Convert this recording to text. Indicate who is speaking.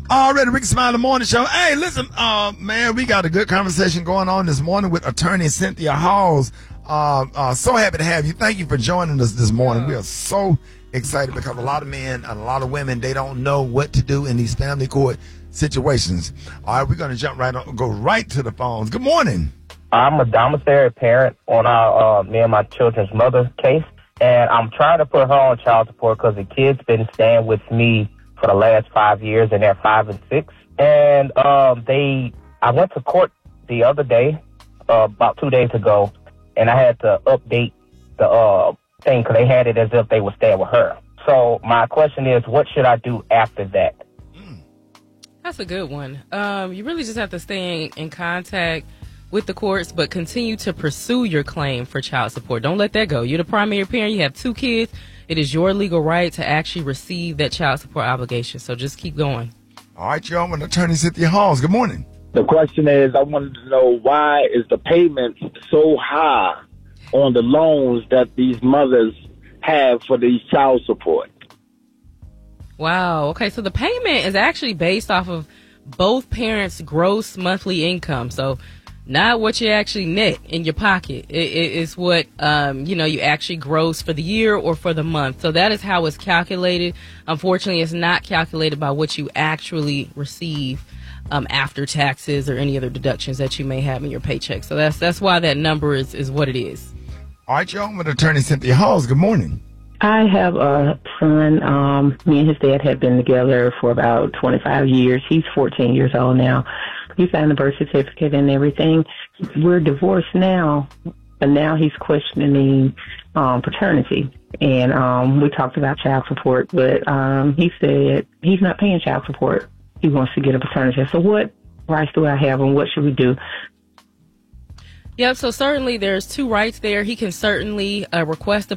Speaker 1: Already, Ricky Smiley, the morning show. Hey, listen, man, we got a good conversation going on this morning with attorney Cynthia Halls. So happy to have you. Thank you for joining us this morning. We are so excited because a lot of men and a lot of women, they don't know what to do in these family court situations. All right, we're going to go right to the phones. Good morning.
Speaker 2: I'm a domiciliary parent on our me and my children's mother case, and I'm trying to put her on child support because the kid's been staying with me for the last 5 years, and they're 5 and 6. And I went to court the other day, about 2 days ago, and I had to update the thing because they had it as if they were staying with her. So my question is, what should I do after that?
Speaker 3: That's a good one. You really just have to stay in contact with the courts, but continue to pursue your claim for child support. Don't let that go. You're the primary parent. You have 2 kids. It is your legal right to actually receive that child support obligation. So just keep going.
Speaker 1: All right, y'all. I'm an attorney, Cynthia Halls. Good morning.
Speaker 4: The question is, I wanted to know, why is the payment so high on the loans that these mothers have for these child support?
Speaker 3: Wow. Okay, so the payment is actually based off of both parents' gross monthly income. So not what you actually net in your pocket. It's what, you actually gross for the year or for the month. So that is how it's calculated. Unfortunately, it's not calculated by what you actually receive after taxes or any other deductions that you may have in your paycheck. So that's why that number is what it is.
Speaker 1: All right, y'all. I'm with attorney Cynthia Halls. Good morning.
Speaker 5: I have a son. Me and his dad have been together for about 25 years. He's 14 years old now. He signed the birth certificate and everything. We're divorced now, and now he's questioning paternity. And we talked about child support, but he said he's not paying child support. He wants to get a paternity. So what rights do I have, and what should we do?
Speaker 3: Yep, so certainly there's 2 rights there. He can certainly request a